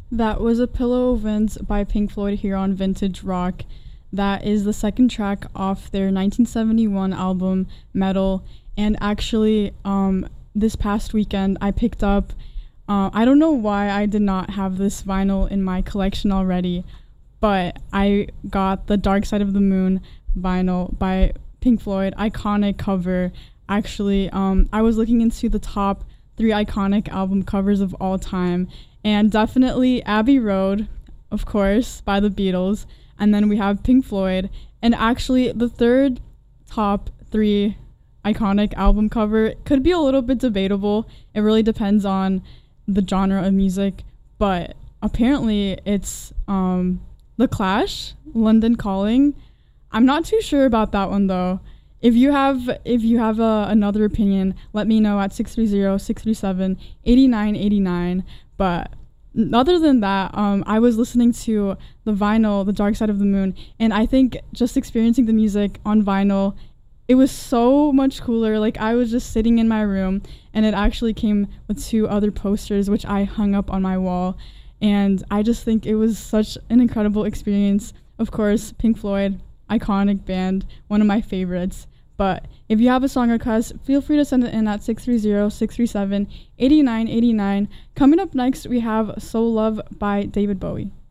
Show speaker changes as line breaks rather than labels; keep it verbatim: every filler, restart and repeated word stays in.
That was A Pillow of Winds by Pink Floyd here on Vintage Rock. That is the second track off their nineteen seventy-one album, Metal. And actually, um, this past weekend, I picked up, uh, I don't know why I did not have this vinyl in my collection already, but I got the Dark Side of the Moon vinyl by Pink Floyd, iconic cover. Actually, um, I was looking into the top three iconic album covers of all time, and definitely Abbey Road, of course, by the Beatles, and then we have Pink Floyd, and actually the third top three iconic album cover could be a little bit debatable. It really depends on the genre of music, but apparently it's um, The Clash, London Calling. I'm not too sure about that one though. If you have if you have uh, another opinion, let me know at six three zero, six three seven, eight nine eight nine. But other than that, um, I was listening to the vinyl, The Dark Side of the Moon, and I think just experiencing the music on vinyl, it was so much cooler. Like, I was just sitting in my room, and it actually came with two other posters, which I hung up on my wall, and I just think it was such an incredible experience. Of course, Pink Floyd, iconic band, one of my favorites. But if you have a song request, feel free to send it in at six three zero, six three seven, eight nine eight nine. Coming up next, we have Soul Love by David Bowie.